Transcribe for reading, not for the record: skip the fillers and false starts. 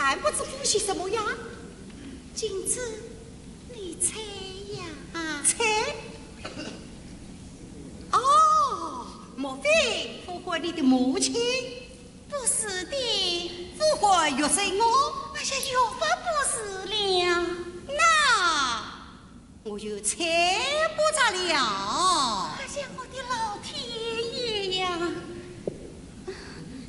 还不知呼吸什么呀？镜子，你猜呀？猜？哦，莫非复活你的母亲？ 不是的， 复活又是我？ 哎呀，有法不是了。 那我就猜不着了。 哎呀，我的老天